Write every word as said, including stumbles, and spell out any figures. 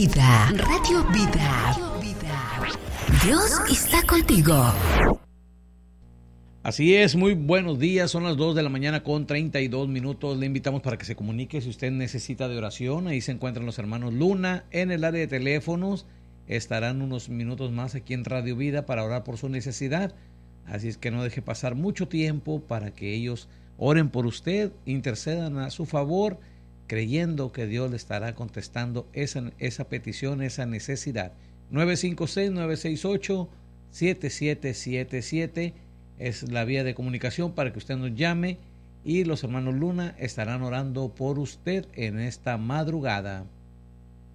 Vida, Radio Vida. Dios está contigo. Así es, muy buenos días, son las dos de la mañana con treinta y dos minutos. Le invitamos para que se comunique si usted necesita de oración. Ahí se encuentran los hermanos Luna en el área de teléfonos. Estarán unos minutos más aquí en Radio Vida para orar por su necesidad. Así es que no deje pasar mucho tiempo para que ellos oren por usted, intercedan a su favor, creyendo que Dios le estará contestando esa, esa petición, esa necesidad. nueve cinco seis, nueve seis ocho, siete siete siete siete es la vía de comunicación para que usted nos llame y los hermanos Luna estarán orando por usted en esta madrugada.